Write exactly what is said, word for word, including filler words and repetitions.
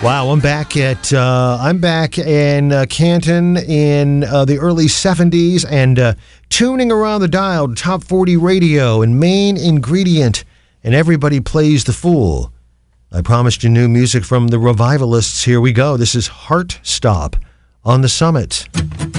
Wow, I'm back at uh, I'm back in uh, Canton in uh, the early seventies and uh, tuning around the dial to Top forty Radio and Main Ingredient, and Everybody Plays the Fool. I promised you new music from the Revivalists. Here we go. This is Heart Stop on the Summit.